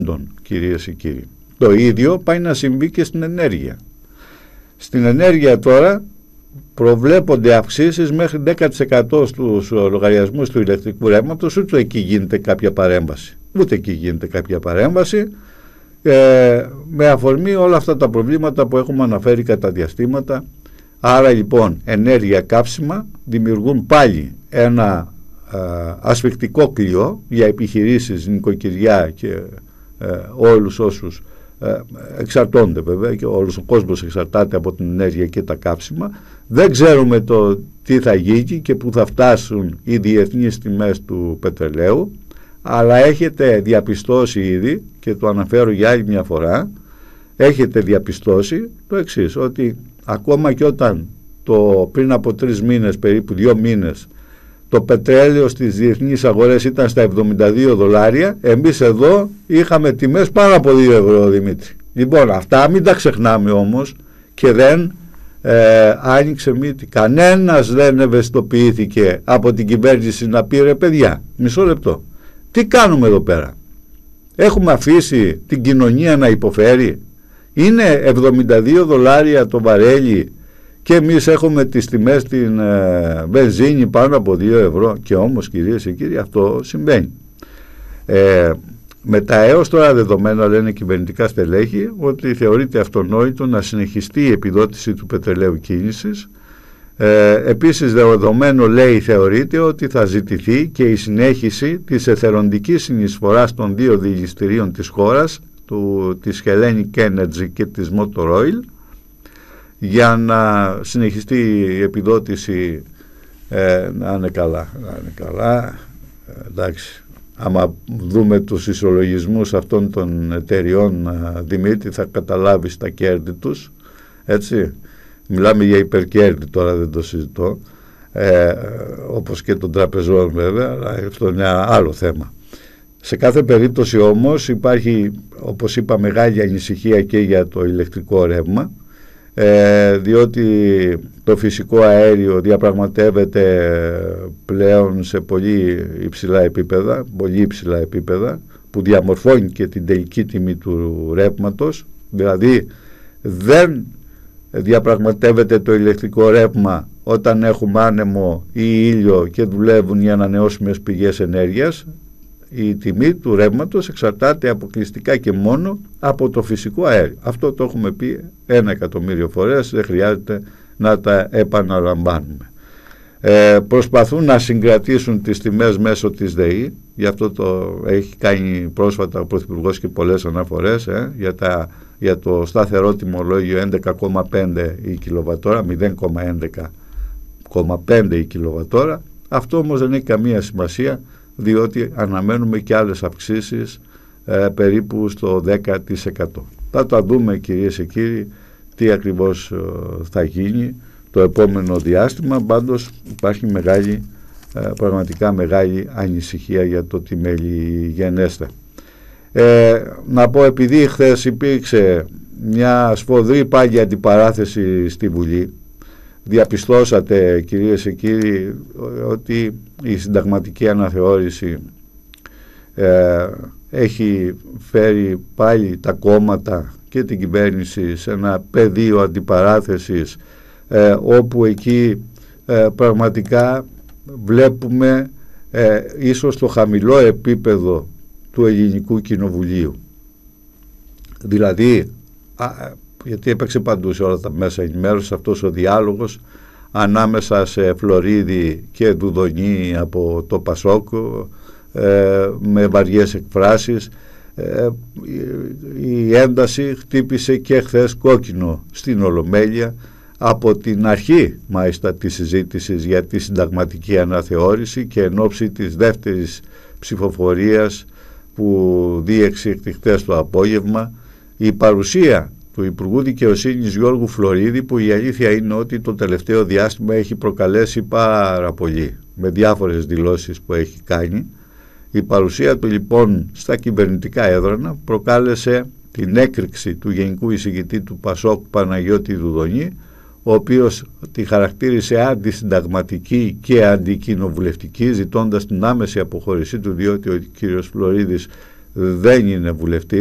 κυρίες και κύριοι. Το ίδιο πάει να συμβεί και στην ενέργεια. Στην ενέργεια τώρα προβλέπονται αυξήσεις μέχρι 10% στους λογαριασμούς του ηλεκτρικού ρεύματος, ούτε εκεί γίνεται κάποια παρέμβαση. Με αφορμή όλα αυτά τα προβλήματα που έχουμε αναφέρει κατά διαστήματα. Άρα λοιπόν ενέργεια, καύσιμα δημιουργούν πάλι ένα ασφικτικό κλειό για επιχειρήσεις, νοικοκυριά και όλους όσους εξαρτώνται, βέβαια, και όλος ο κόσμος εξαρτάται από την ενέργεια και τα κάψιμα. Δεν ξέρουμε το τι θα γίνει και που θα φτάσουν οι διεθνείς τιμές του πετρελαίου, αλλά έχετε διαπιστώσει ήδη, και το αναφέρω για άλλη μια φορά, έχετε διαπιστώσει το εξής, ότι ακόμα και όταν πριν από 3 μήνες, περίπου 2 μήνες, το πετρέλαιο στις διεθνείς αγορές ήταν στα $72, εμείς εδώ είχαμε τιμές πάνω από 2 ευρώ, Δημήτρη. Λοιπόν, αυτά μην τα ξεχνάμε όμως, και δεν άνοιξε μύτη. Κανένας δεν ευαισθητοποιήθηκε από την κυβέρνηση να πει, ρε παιδιά, μισό λεπτό, τι κάνουμε εδώ πέρα? Έχουμε αφήσει την κοινωνία να υποφέρει? Είναι $72 το βαρέλι και εμείς έχουμε τις τιμές στην βενζίνη πάνω από 2 ευρώ, και όμως, κυρίες και κύριοι, αυτό συμβαίνει. Με τα έως τώρα δεδομένα, λένε κυβερνητικά στελέχη, ότι θεωρείται αυτονόητο να συνεχιστεί η επιδότηση του πετρελαίου κίνησης. Επίσης, δεδομένο, λέει, θεωρείται ότι θα ζητηθεί και η συνέχιση της εθελοντικής συνεισφοράς των 2 δηληστηρίων της χώρας, της Hellenic Energy και της Motor Oil, για να συνεχιστεί η επιδότηση, να είναι καλά. Εντάξει, άμα δούμε τους ισολογισμούς αυτών των εταιριών, Δημήτρη, θα καταλάβεις τα κέρδη τους, έτσι. Μιλάμε για υπερκέρδη τώρα, δεν το συζητώ, όπως και των τραπεζών βέβαια, αλλά αυτό είναι ένα άλλο θέμα. Σε κάθε περίπτωση όμως υπάρχει, όπως είπα, μεγάλη ανησυχία και για το ηλεκτρικό ρεύμα, διότι το φυσικό αέριο διαπραγματεύεται πλέον σε πολύ υψηλά επίπεδα, που διαμορφώνει και την τελική τιμή του ρεύματος. Δηλαδή δεν διαπραγματεύεται το ηλεκτρικό ρεύμα όταν έχουμε άνεμο ή ήλιο και δουλεύουν οι ανανεώσιμες πηγές ενέργειας. Η τιμή του ρεύματος εξαρτάται αποκλειστικά και μόνο από το φυσικό αέριο. Αυτό το έχουμε πει 1.000.000 φορές, δεν χρειάζεται να τα επαναλαμβάνουμε. Προσπαθούν να συγκρατήσουν τις τιμές μέσω της ΔΕΗ, γι' αυτό το έχει κάνει πρόσφατα ο Πρωθυπουργός και πολλές αναφορές, για το σταθερό τιμολόγιο 11,5 η κιλοβατόρα, 0,11,5 η κιλοβατόρα. Αυτό όμως δεν έχει καμία σημασία, διότι αναμένουμε και άλλες αυξήσεις περίπου στο 10%. Θα τα δούμε, κυρίες και κύριοι, τι ακριβώς θα γίνει το επόμενο διάστημα. Πάντως υπάρχει πραγματικά μεγάλη ανησυχία για το τι μέλη γενέστε. Να πω, επειδή χθες υπήρξε μια σφοδρή πάλι αντιπαράθεση στη Βουλή, διαπιστώσατε, κυρίες και κύριοι, ότι η συνταγματική αναθεώρηση έχει φέρει πάλι τα κόμματα και την κυβέρνηση σε ένα πεδίο αντιπαράθεσης, όπου εκεί πραγματικά βλέπουμε ίσως το χαμηλό επίπεδο του ελληνικού κοινοβουλίου. Δηλαδή, γιατί έπαιξε παντού σε όλα τα μέσα ενημέρωσης αυτός ο διάλογος ανάμεσα σε Φλωρίδη και Δουδονή από το Πασόκ, με βαριές εκφράσεις. Η ένταση χτύπησε και χθες κόκκινο στην Ολομέλεια, από την αρχή μάλιστα της συζήτησης για τη συνταγματική αναθεώρηση και εν ώψη της δεύτερης ψηφοφορίας που διεξήχθη χθες το απόγευμα. Η παρουσία του Υπουργού Δικαιοσύνης Γιώργου Φλωρίδη, που η αλήθεια είναι ότι το τελευταίο διάστημα έχει προκαλέσει πάρα πολύ με διάφορες δηλώσεις που έχει κάνει. Η παρουσία του λοιπόν στα κυβερνητικά έδρανα προκάλεσε την έκρηξη του Γενικού Εισηγητή του Πασόκ, Παναγιώτη Δουδονή, ο οποίος τη χαρακτήρισε αντισυνταγματική και αντικοινοβουλευτική, ζητώντας την άμεση αποχώρησή του, διότι ο κύριος Φλωρίδης δεν είναι βουλευτής.